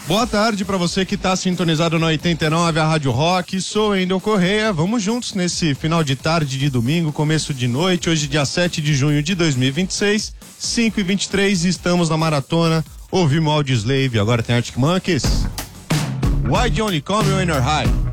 Boa tarde para você que está sintonizado na 89, a Rádio Rock. Sou Endel Correia. Vamos juntos nesse final de tarde de domingo, começo de noite. Hoje, dia 7 de junho de 2026, 5h23. Estamos na maratona. Ouvimos Audioslave, agora tem Arctic Monkeys. Why You Only Call Me When You're High.